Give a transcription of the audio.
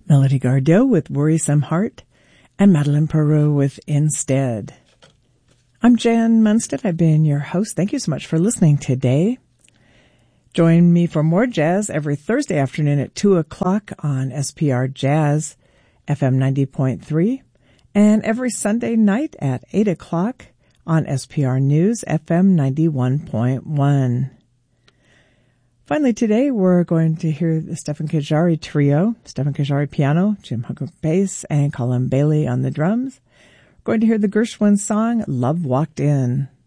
Melody Gardot with Worrisome Heart, and Madeleine Peru with Instead. I'm Jan Munstead. I've been your host. Thank you so much for listening today. Join me for more jazz every Thursday afternoon at 2 o'clock on SPR Jazz, FM 90.3, and every Sunday night at 8 o'clock on SPR News, FM 91.1. Finally, today we're going to hear the Stephan Kajari Trio, Stephan Kajari piano, Jim Hooker bass, and Colin Bailey on the drums. We're going to hear the Gershwin song, Love Walked In.